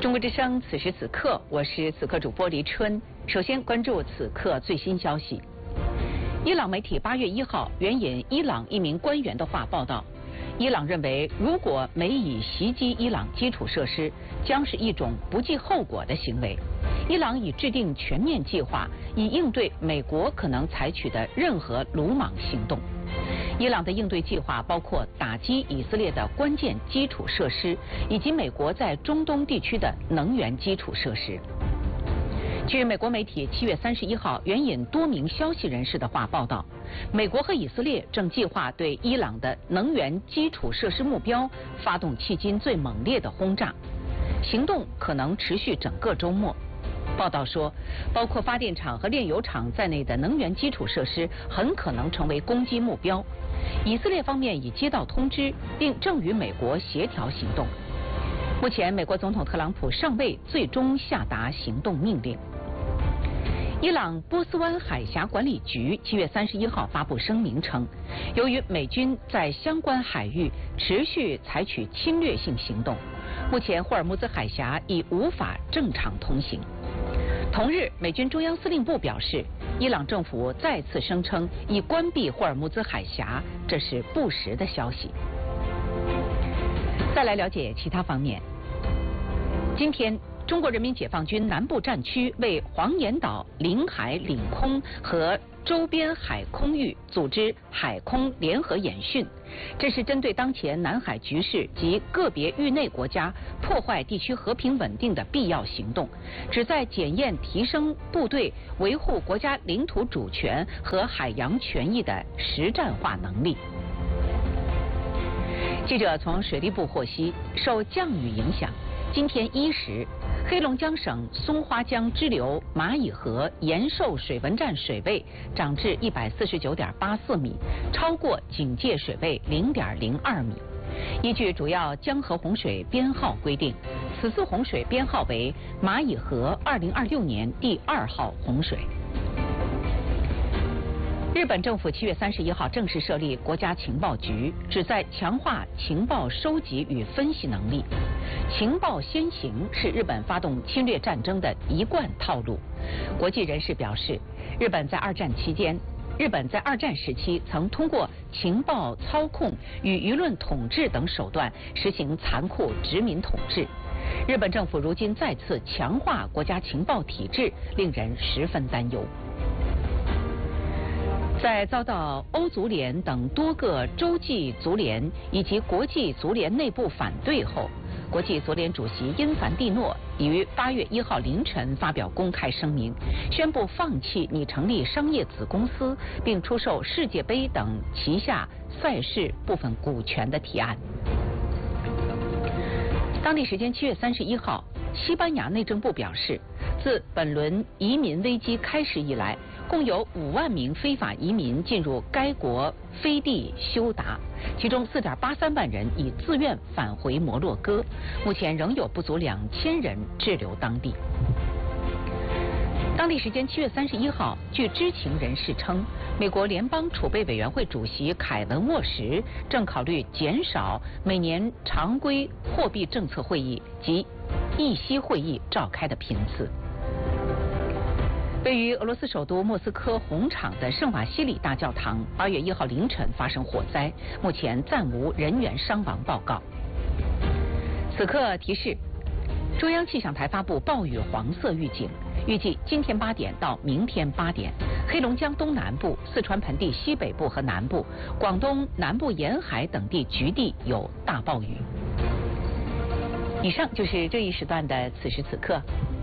中国之声此时此刻，我是此刻主播黎春。首先关注此刻最新消息。伊朗媒体8月1号援引伊朗一名官员的话报道，伊朗认为如果美以袭击伊朗基础设施，将是一种不计后果的行为。伊朗已制定全面计划，以应对美国可能采取的任何鲁莽行动。伊朗的应对计划包括打击以色列的关键基础设施，以及美国在中东地区的能源基础设施。据美国媒体7月31号援引多名消息人士的话报道，美国和以色列正计划对伊朗的能源基础设施目标发动迄今最猛烈的轰炸，行动可能持续整个周末。报道说，包括发电厂和炼油厂在内的能源基础设施很可能成为攻击目标。以色列方面已接到通知，并正与美国协调行动。目前，美国总统特朗普尚未最终下达行动命令。伊朗波斯湾海峡管理局7月31号发布声明称，由于美军在相关海域持续采取侵略性行动，目前霍尔木兹海峡已无法正常通行。同日，美军中央司令部表示，伊朗政府再次声称已关闭霍尔木兹海峡，这是不实的消息。再来了解其他方面。今天，中国人民解放军南部战区为黄岩岛领海领空和周边海空域组织海空联合演训，这是针对当前南海局势及个别域内国家破坏地区和平稳定的必要行动，旨在检验提升部队维护国家领土主权和海洋权益的实战化能力。记者从水利部获悉，受降雨影响，今天1时，黑龙江省松花江支流蚂蚁河延寿水文站水位涨至149.84米，超过警戒水位0.02米。依据主要江河洪水编号规定，此次洪水编号为蚂蚁河2026年第2号洪水。日本政府7月31号正式设立国家情报局，旨在强化情报收集与分析能力。情报先行是日本发动侵略战争的一贯套路。国际人士表示，日本在二战时期曾通过情报操控与舆论统治等手段实行残酷殖民统治。日本政府如今再次强化国家情报体制，令人十分担忧。在遭到欧足联等多个洲际足联以及国际足联内部反对后，国际足联主席因凡蒂诺已于8月1号凌晨发表公开声明，宣布放弃拟成立商业子公司并出售世界杯等旗下赛事部分股权的提案。当地时间7月31号，西班牙内政部表示，自本轮移民危机开始以来，共有5万名非法移民进入该国飞地休达，其中4.83万人已自愿返回摩洛哥，目前仍有不足2000人滞留当地。当地时间7月31号，据知情人士称，美国联邦储备委员会主席凯文沃什正考虑减少每年常规货币政策会议及议息会议召开的频次。位于俄罗斯首都莫斯科红场的圣瓦西里大教堂8月1号凌晨发生火灾，目前暂无人员伤亡报告。此刻提示，中央气象台发布暴雨黄色预警，预计今天8点到明天8点，黑龙江东南部、四川盆地西北部和南部、广东南部沿海等地局地有大暴雨。以上就是这一时段的此时此刻。